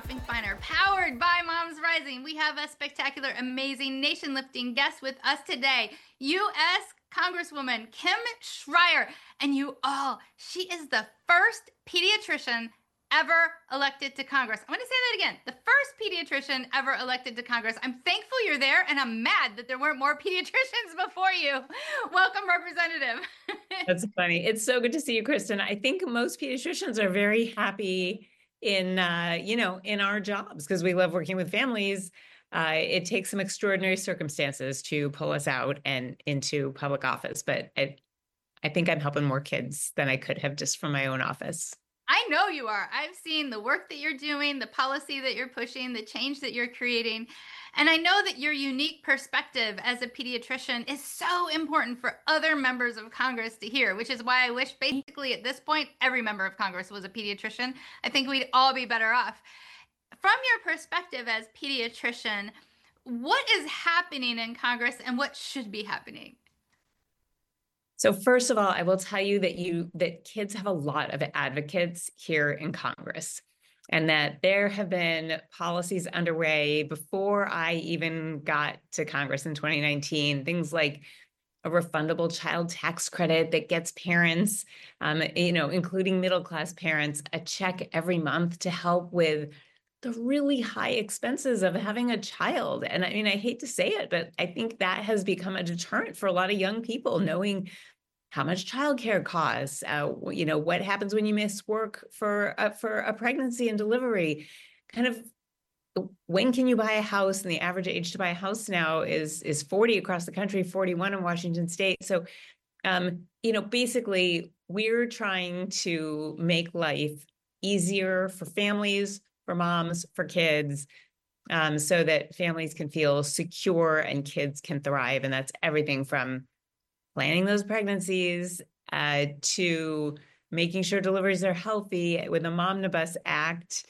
Shopping Finder, powered by Moms Rising. We have a spectacular, amazing, nation-lifting guest with us today, U.S. Congresswoman Kim Schrier. And she is the first pediatrician ever elected to Congress. I'm going to say that again. The first pediatrician ever elected to Congress. I'm thankful you're there, and I'm mad that there weren't more pediatricians before you. Welcome, Representative. That's funny. It's so good to see you, Kristen. I think most pediatricians are very happy in our jobs because we love working with families. It takes some extraordinary circumstances to pull us out and into public office, but I think I'm helping more kids than I could have just from my own office. I know you are. I've seen the work that you're doing, the policy that you're pushing, the change that you're creating. And I know that your unique perspective as a pediatrician is so important for other members of Congress to hear, which is why I wish basically at this point, every member of Congress was a pediatrician. I think we'd all be better off. From your perspective as pediatrician, what is happening in Congress and what should be happening? So first of all, I will tell you that kids have a lot of advocates here in Congress, and that there have been policies underway before I even got to Congress in 2019, things like a refundable child tax credit that gets parents, including middle-class parents, a check every month to help with the really high expenses of having a child. And I mean, I hate to say it, but I think that has become a deterrent for a lot of young people, knowing how much childcare costs, what happens when you miss work for a pregnancy and delivery, kind of when can you buy a house? And the average age to buy a house now is 40 across the country, 41 in Washington State. So, basically we're trying to make life easier for families, for moms, for kids, so that families can feel secure and kids can thrive. And that's everything from planning those pregnancies to making sure deliveries are healthy with the Momnibus Act,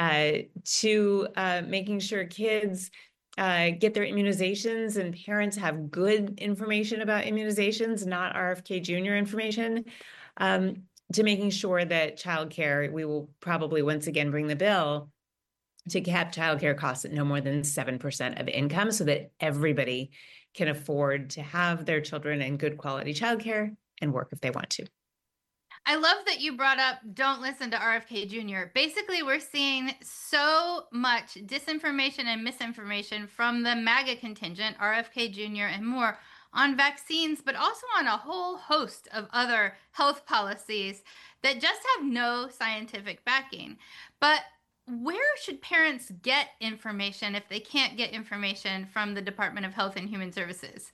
to making sure kids get their immunizations and parents have good information about immunizations, not RFK Jr. information, to making sure that childcare, we will probably once again bring the bill to cap childcare costs at no more than 7% of income so that everybody can afford to have their children in good quality childcare and work if they want to. I love that you brought up don't listen to RFK Jr. Basically, we're seeing so much disinformation and misinformation from the MAGA contingent, RFK Jr. and more, on vaccines, but also on a whole host of other health policies that just have no scientific backing. But where should parents get information if they can't get information from the Department of Health and Human Services?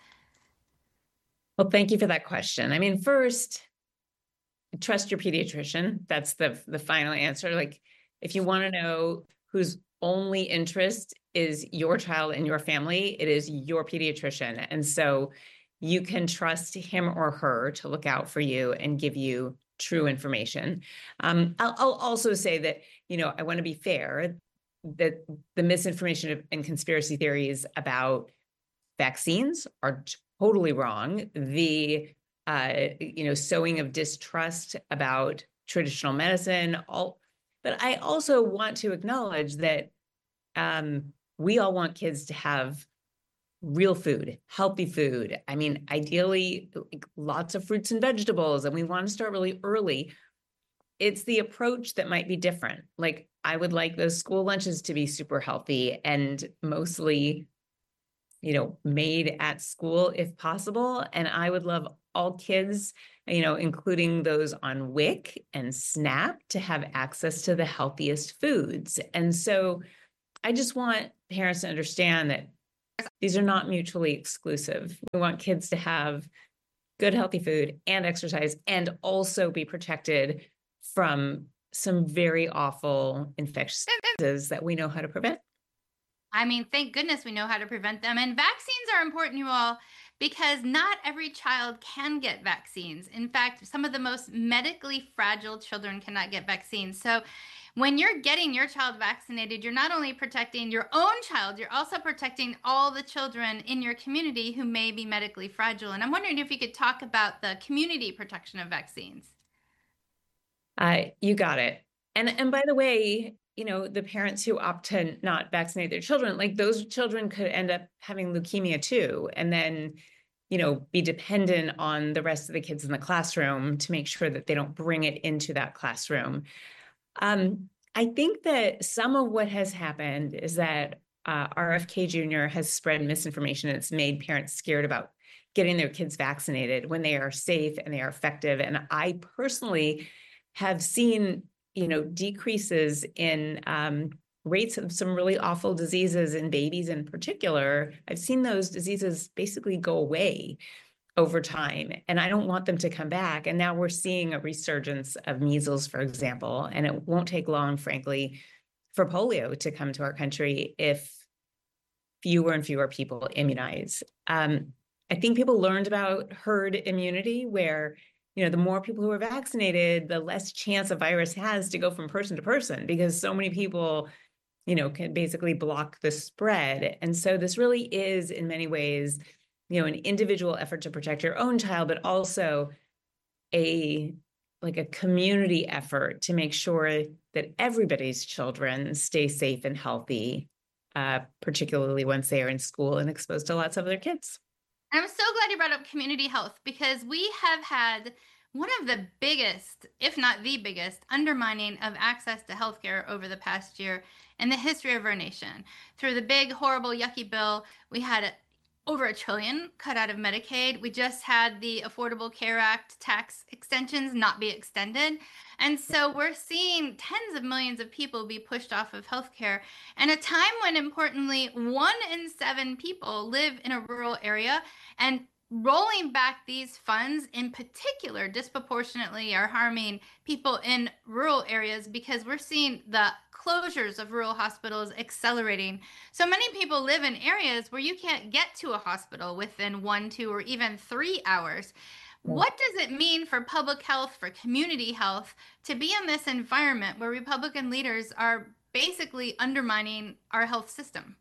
Well, thank you for that question. I mean, first, trust your pediatrician. That's the final answer. Like, if you want to know whose only interest is your child and your family, it is your pediatrician. And so you can trust him or her to look out for you and give you true information. I'll also say that, I want to be fair, that the misinformation and conspiracy theories about vaccines are totally wrong. The sowing of distrust about traditional medicine, but I also want to acknowledge that we all want kids to have real food, healthy food. I mean, ideally, lots of fruits and vegetables, and we want to start really early. It's the approach that might be different. Like, I would like those school lunches to be super healthy and mostly, made at school if possible. And I would love all kids, including those on WIC and SNAP, to have access to the healthiest foods. And so I just want parents to understand that these are not mutually exclusive. We want kids to have good, healthy food and exercise and also be protected from some very awful infectious diseases that we know how to prevent. I mean, thank goodness we know how to prevent them. And vaccines are important, you all, because not every child can get vaccines. In fact, some of the most medically fragile children cannot get vaccines. So when you're getting your child vaccinated, you're not only protecting your own child, you're also protecting all the children in your community who may be medically fragile. And I'm wondering if you could talk about the community protection of vaccines. You got it. And by the way, the parents who opt to not vaccinate their children, like those children could end up having leukemia too, and then, be dependent on the rest of the kids in the classroom to make sure that they don't bring it into that classroom. I think that some of what has happened is that RFK Jr. has spread misinformation. It's made parents scared about getting their kids vaccinated when they are safe and they are effective. And I personally have seen, decreases in rates of some really awful diseases in babies in particular. I've seen those diseases basically go away over time, and I don't want them to come back. And now we're seeing a resurgence of measles, for example, and it won't take long, frankly, for polio to come to our country if fewer and fewer people immunize. I think people learned about herd immunity, where the more people who are vaccinated, the less chance a virus has to go from person to person, because so many people, can basically block the spread. And so this really is, in many ways, an individual effort to protect your own child, but also a community effort to make sure that everybody's children stay safe and healthy, particularly once they are in school and exposed to lots of other kids. I'm so glad you brought up community health, because we have had one of the biggest, if not the biggest, undermining of access to healthcare over the past year in the history of our nation. Through the big, horrible, yucky bill, we had over $1 trillion cut out of Medicaid. We just had the Affordable Care Act tax extensions not be extended. And so we're seeing tens of millions of people be pushed off of healthcare, and a time when, importantly, 1 in 7 people live in a rural area. And rolling back these funds in particular disproportionately are harming people in rural areas, because we're seeing the closures of rural hospitals accelerating. So many people live in areas where you can't get to a hospital within 1, 2, or even 3 hours. What does it mean for public health, for community health, to be in this environment where Republican leaders are basically undermining our health system?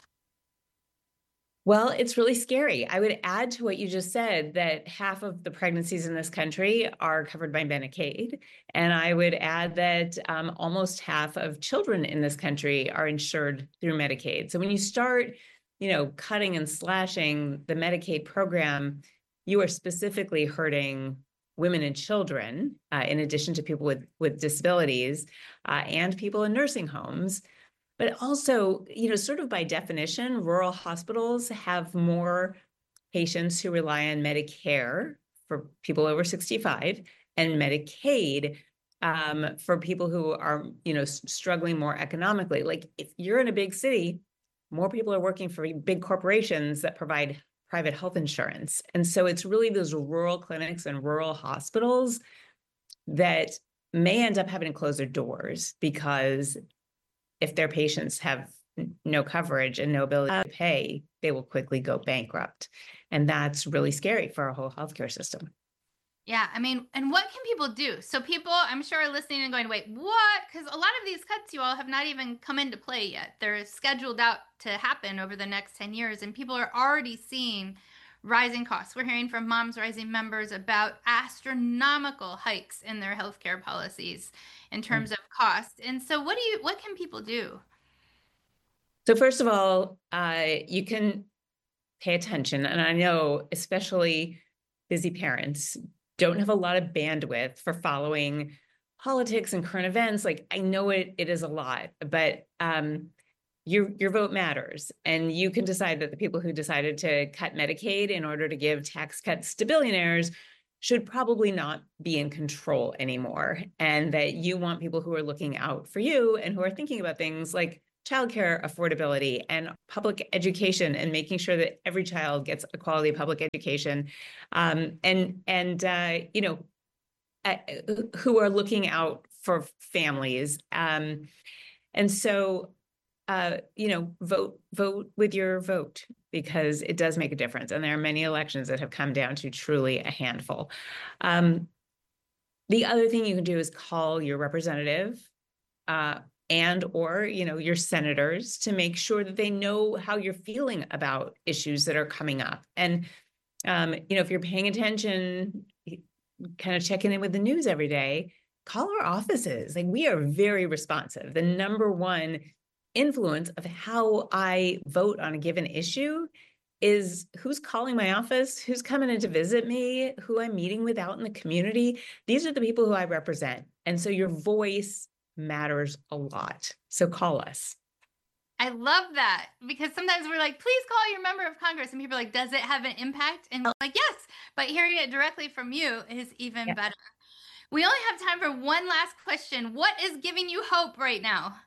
Well, it's really scary. I would add to what you just said that half of the pregnancies in this country are covered by Medicaid. And I would add that almost half of children in this country are insured through Medicaid. So when you start, cutting and slashing the Medicaid program, you are specifically hurting women and children, in addition to people with disabilities, and people in nursing homes. But also, sort of by definition, rural hospitals have more patients who rely on Medicare for people over 65 and Medicaid for people who are, struggling more economically. Like if you're in a big city, more people are working for big corporations that provide private health insurance. And so it's really those rural clinics and rural hospitals that may end up having to close their doors, because if their patients have no coverage and no ability to pay, they will quickly go bankrupt. And that's really scary for our whole healthcare system. Yeah, I mean, and what can people do? So people, I'm sure, are listening and going, wait, what? Because a lot of these cuts, you all, have not even come into play yet. They're scheduled out to happen over the next 10 years, and people are already seeing rising costs. We're hearing from Moms Rising members about astronomical hikes in their healthcare policies in terms of cost. And so what can people do? So first of all, you can pay attention. And I know especially busy parents don't have a lot of bandwidth for following politics and current events. Like I know it is a lot, but your vote matters. And you can decide that the people who decided to cut Medicaid in order to give tax cuts to billionaires should probably not be in control anymore. And that you want people who are looking out for you and who are thinking about things like childcare affordability and public education, and making sure that every child gets a quality public education, who are looking out for families. And so, vote with your vote, because it does make a difference. And there are many elections that have come down to truly a handful. The other thing you can do is call your representative, or your senators, to make sure that they know how you're feeling about issues that are coming up. And if you're paying attention, kind of checking in with the news every day, call our offices. Like, we are very responsive. The number one influence of how I vote on a given issue is who's calling my office, who's coming in to visit me, who I'm meeting with out in the community. These are the people who I represent. And so your voice matters a lot. So call us. I love that, because sometimes we're like, please call your member of Congress. And people are like, does it have an impact? And I'm like, yes, but hearing it directly from you is even better. We only have time for one last question. What is giving you hope right now?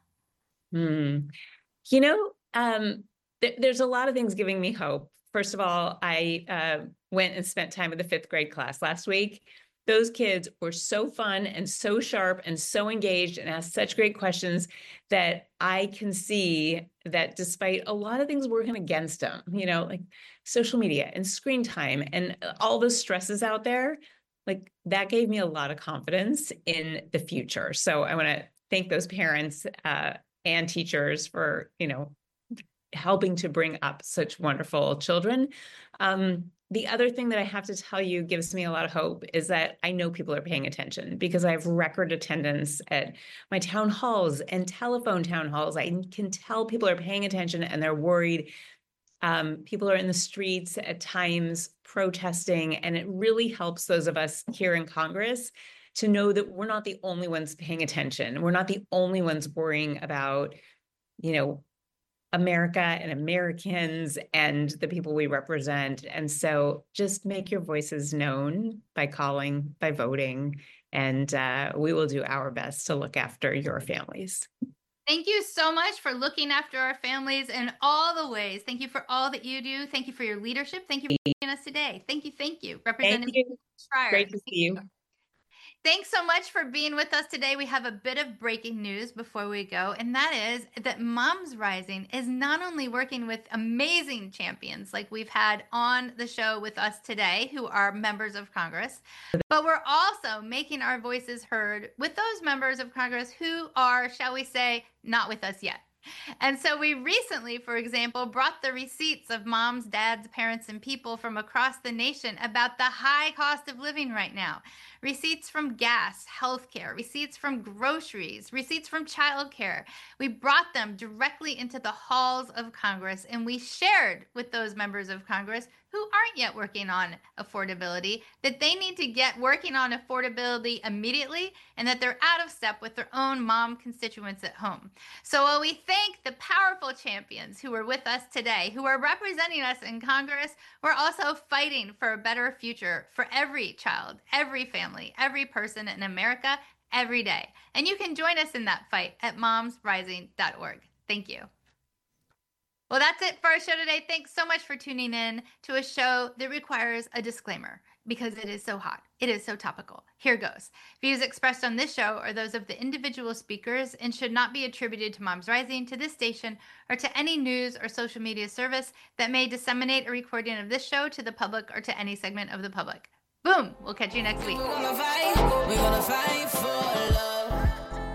There's a lot of things giving me hope. First of all, I went and spent time with the 5th grade class last week. Those kids were so fun and so sharp and so engaged and asked such great questions that I can see that despite a lot of things working against them, like social media and screen time and all the stresses out there, like that gave me a lot of confidence in the future. So I want to thank those parents and teachers for, helping to bring up such wonderful children. The other thing that I have to tell you gives me a lot of hope is that I know people are paying attention, because I have record attendance at my town halls and telephone town halls. I can tell people are paying attention and they're worried. People are in the streets at times protesting, and it really helps those of us here in Congress to know that we're not the only ones paying attention. We're not the only ones worrying about, America and Americans and the people we represent. And so just make your voices known by calling, by voting, and we will do our best to look after your families. Thank you so much for looking after our families in all the ways. Thank you for all that you do. Thank you for your leadership. Thank you for joining us today. Thank you. Thank you. Representative Schreier. Great to see you. Thanks so much for being with us today. We have a bit of breaking news before we go, and that is that Moms Rising is not only working with amazing champions like we've had on the show with us today, who are members of Congress, but we're also making our voices heard with those members of Congress who are, shall we say, not with us yet. And so we recently, for example, brought the receipts of moms, dads, parents, and people from across the nation about the high cost of living right now. Receipts from gas, healthcare, receipts from groceries, receipts from childcare. We brought them directly into the halls of Congress, and we shared with those members of Congress who aren't yet working on affordability that they need to get working on affordability immediately, and that they're out of step with their own mom constituents at home. So while we thank the powerful champions who are with us today, who are representing us in Congress, we're also fighting for a better future for every child, every family, every person in America, every day. And you can join us in that fight at momsrising.org. Thank you. Well, that's it for our show today. Thanks so much for tuning in to a show that requires a disclaimer, because it is so hot. It is so topical. Here goes. Views expressed on this show are those of the individual speakers and should not be attributed to Moms Rising, to this station, or to any news or social media service that may disseminate a recording of this show to the public or to any segment of the public. Boom. We'll catch you next week. We're gonna fight for love.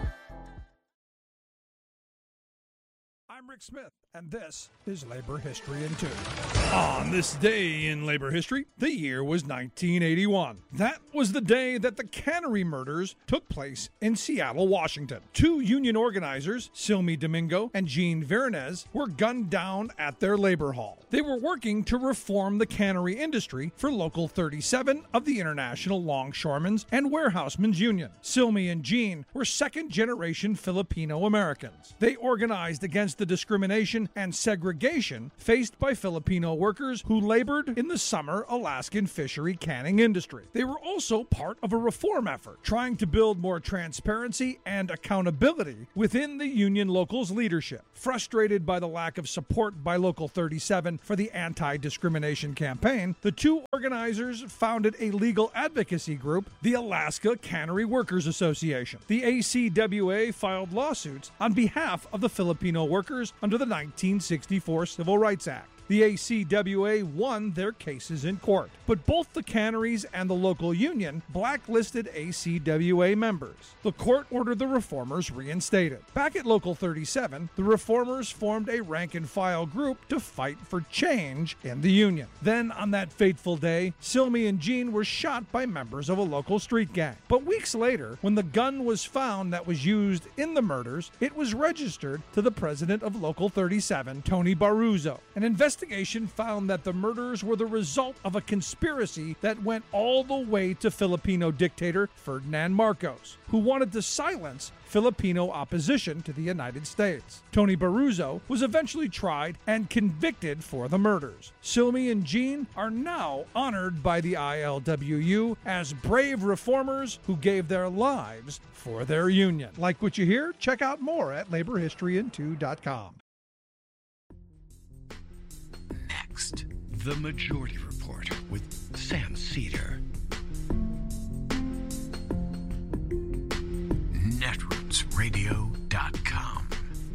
I'm Rick Smith, and this is Labor History in 2. On this day in labor history, the year was 1981. That was the day that the cannery murders took place in Seattle, Washington. 2 union organizers, Silmy Domingo and Jean Veronese, were gunned down at their labor hall. They were working to reform the cannery industry for Local 37 of the International Longshoremen's and Warehousemen's Union. Silmy and Jean were second-generation Filipino Americans. They organized against the discrimination and segregation faced by Filipino workers who labored in the summer Alaskan fishery canning industry. They were also part of a reform effort trying to build more transparency and accountability within the union local's leadership. Frustrated by the lack of support by Local 37 for the anti-discrimination campaign, the 2 organizers founded a legal advocacy group, the Alaska Cannery Workers Association. The ACWA filed lawsuits on behalf of the Filipino workers under the 1964 Civil Rights Act. The ACWA won their cases in court, but both the canneries and the local union blacklisted ACWA members. The court ordered the reformers reinstated. Back at Local 37, the reformers formed a rank-and-file group to fight for change in the union. Then, on that fateful day, Silmy and Jean were shot by members of a local street gang. But weeks later, when the gun was found that was used in the murders, it was registered to the president of Local 37, Tony Baruzzo. An investigation found that the murders were the result of a conspiracy that went all the way to Filipino dictator Ferdinand Marcos, who wanted to silence Filipino opposition to the United States. Tony Baruzzo was eventually tried and convicted for the murders. Silmy and Jean are now honored by the ILWU as brave reformers who gave their lives for their union. Like what you hear? Check out more at laborhistoryin2.com. Next, The Majority Report with Sam Cedar. netrootsradio.com.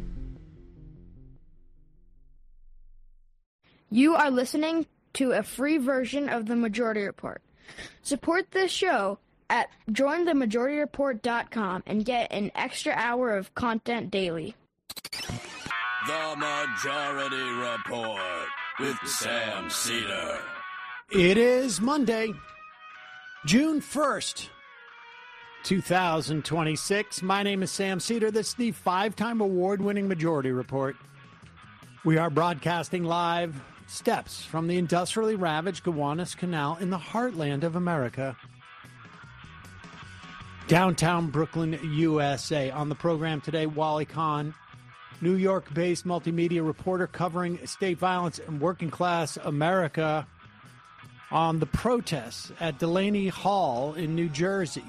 You are listening to a free version of The Majority Report. Support this show at jointhemajorityreport.com and get an extra hour of content daily. The Majority Report with Sam Cedar. It is Monday, June 1st, 2026. My name is Sam Cedar. This is the 5-time award-winning Majority Report. We are broadcasting live steps from the industrially ravaged Gowanus Canal in the heartland of America. Downtown Brooklyn, USA. On the program today, Wally Kahn, New York-based multimedia reporter covering state violence and working-class America on the protests at Delaney Hall in New Jersey.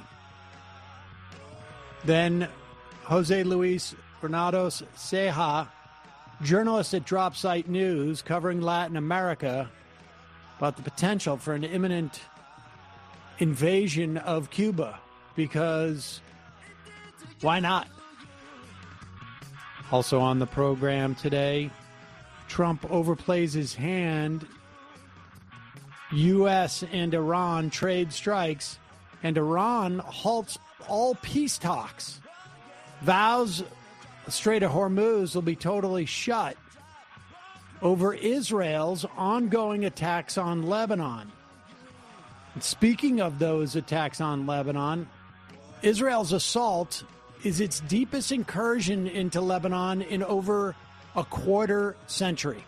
Then Jose Luis Granados Ceja, journalist at Dropsite News covering Latin America, about the potential for an imminent invasion of Cuba, because why not? Also on the program today, Trump overplays his hand. U.S. and Iran trade strikes, and Iran halts all peace talks. Vows the Strait of Hormuz will be totally shut over Israel's ongoing attacks on Lebanon. And speaking of those attacks on Lebanon, Israel's assault is its deepest incursion into Lebanon in over a quarter century,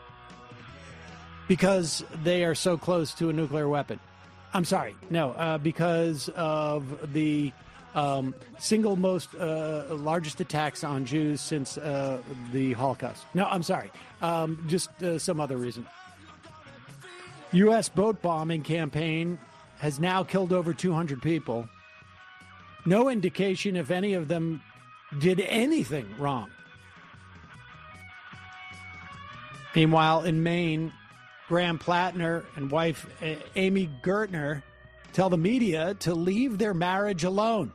because they are so close to a nuclear weapon. I'm sorry, no, because of the single most largest attacks on Jews since the Holocaust. No, I'm sorry, just some other reason. U.S. boat bombing campaign has now killed over 200 people. No indication if any of them did anything wrong. Meanwhile, in Maine, Graham Plattner and wife Amy Gertner tell the media to leave their marriage alone.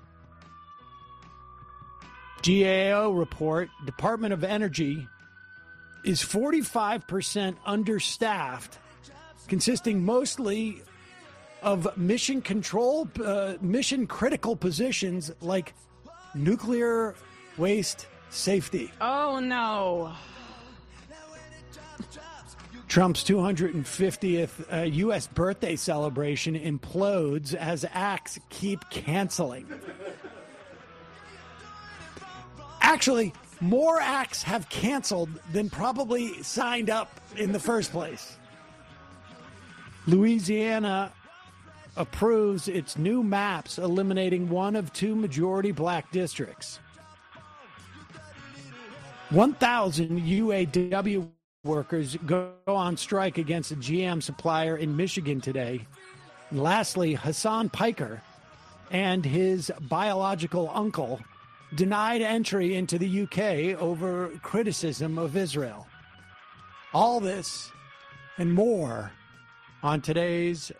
GAO report, Department of Energy is 45% understaffed, consisting mostly of mission critical positions like nuclear waste safety. Oh, no. Trump's 250th U.S. birthday celebration implodes as acts keep canceling. Actually, more acts have canceled than probably signed up in the first place. Louisiana approves its new maps, eliminating one of two majority black districts. 1,000 UAW workers go on strike against a GM supplier in Michigan today. And lastly, Hassan Piker and his biological uncle denied entry into the UK over criticism of Israel. All this and more on today's